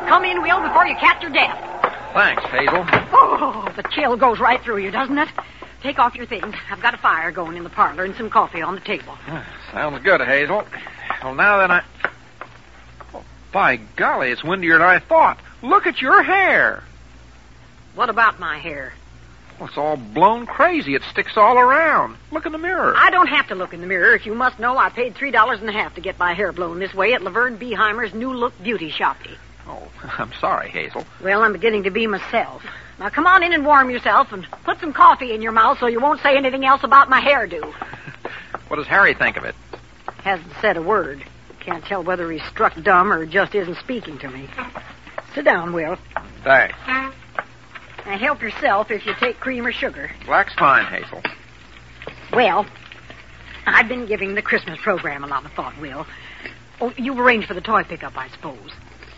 come in, Will, before you catch your death. Thanks, Hazel. Oh, the chill goes right through you, doesn't it? Take off your things. I've got a fire going in the parlor and some coffee on the table. Sounds good, Hazel. Well, now then Oh, by golly, it's windier than I thought. Look at your hair. What about my hair? Well, it's all blown crazy. It sticks all around. Look in the mirror. I don't have to look in the mirror. If you must know, I paid $3.50 to get my hair blown this way at Laverne Beheimer's New Look Beauty Shoppe. Oh, I'm sorry, Hazel. Well, I'm beginning to be myself. Now, come on in and warm yourself and put some coffee in your mouth so you won't say anything else about my hairdo. What does Harry think of it? Hasn't said a word. Can't tell whether he's struck dumb or just isn't speaking to me. Sit down, Will. Thanks. Now, help yourself if you take cream or sugar. Black's fine, Hazel. Well, I've been giving the Christmas program a lot of thought, Will. Oh, you've arranged for the toy pickup, I suppose.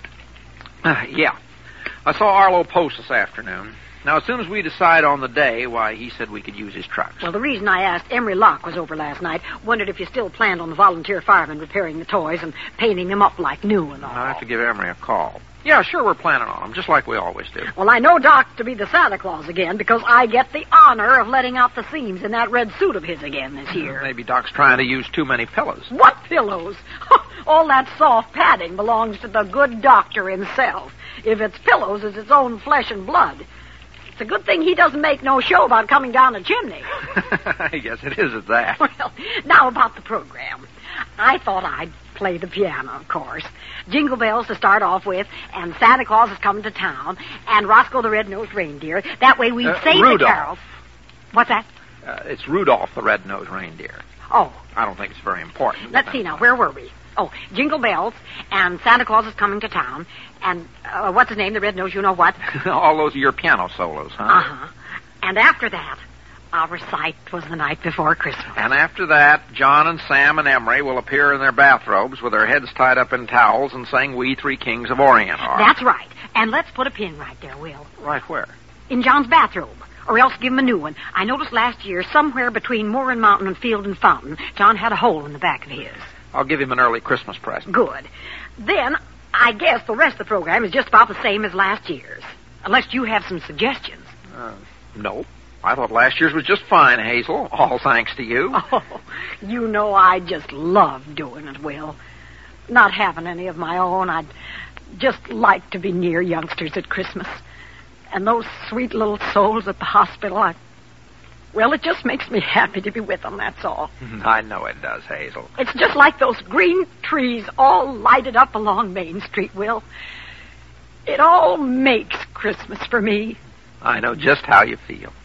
Yeah. I saw Arlo post this afternoon. Now, as soon as we decide on the day, why, he said we could use his trucks. Well, the reason I asked, Emery Locke was over last night, wondered if you still planned on the volunteer firemen repairing the toys and painting them up like new and all. I'll have to give Emery a call. Yeah, sure, we're planning on them, just like we always do. Well, I know Doc to be the Santa Claus again because I get the honor of letting out the seams in that red suit of his again this year. Maybe Doc's trying to use too many pillows. What pillows? All that soft padding belongs to the good doctor himself. If it's pillows, it's its own flesh and blood. It's a good thing he doesn't make no show about coming down the chimney. Yes, it is at that. Well, now about the program. I thought I'd play the piano, of course. Jingle bells to start off with, and Santa Claus is coming to town, and Roscoe the Red-Nosed Reindeer. That way we'd save Rudolph. the carols. What's that? It's Rudolph the Red-Nosed Reindeer. Oh. I don't think it's very important. Let's see now. Where were we? Oh, Jingle bells, and Santa Claus is coming to town, and what's his name? The Red-Nosed you-know-what? All those are your piano solos, huh? Uh-huh. And after that, I'll recite 'Twas the Night Before Christmas. And after that, John and Sam and Emery will appear in their bathrobes with their heads tied up in towels and sing We Three Kings of Orient. That's right. And let's put a pin right there, Will. Right where? In John's bathrobe. Or else give him a new one. I noticed last year, somewhere between Moor and Mountain and Field and Fountain, John had a hole in the back of his. I'll give him an early Christmas present. Good. Then, I guess the rest of the program is just about the same as last year's. Unless you have some suggestions. No. I thought last year's was just fine, Hazel. All thanks to you. Oh, you know I just love doing it, Will. Not having any of my own, I'd just like to be near youngsters at Christmas. And those sweet little souls at the hospital, well, it just makes me happy to be with them, that's all. I know it does, Hazel. It's just like those green trees all lighted up along Main Street, Will. It all makes Christmas for me. I know just how you feel.